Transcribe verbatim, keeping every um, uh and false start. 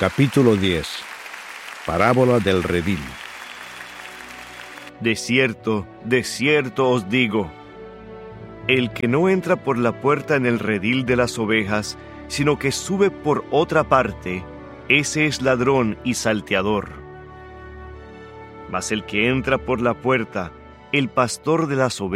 Capítulo diez. Parábola del redil. De cierto, de cierto os digo, el que no entra por la puerta en el redil de las ovejas, sino que sube por otra parte, ese es ladrón y salteador. Mas el que entra por la puerta, el pastor de las ovejas,